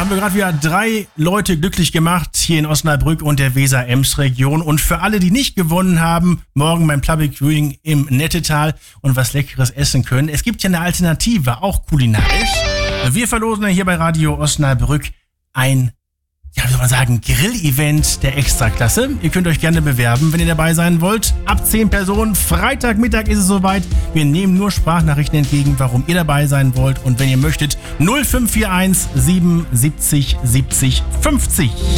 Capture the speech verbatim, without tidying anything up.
haben wir gerade wieder drei Leute glücklich gemacht hier in Osnabrück und der Weser-Ems-Region. Und für alle, die nicht gewonnen haben, morgen beim Public Viewing im Nettetal und was Leckeres essen können. Es gibt ja eine Alternative, auch kulinarisch. Wir verlosen ja hier bei Radio Osnabrück ein, ja, wie soll man sagen, Grill-Event der Extraklasse. Ihr könnt euch gerne bewerben, wenn ihr dabei sein wollt. Ab zehn Personen, Freitagmittag ist es soweit. Wir nehmen nur Sprachnachrichten entgegen, warum ihr dabei sein wollt. Und wenn ihr möchtet, null fünf vier eins sieben siebzig siebzig fünfzig.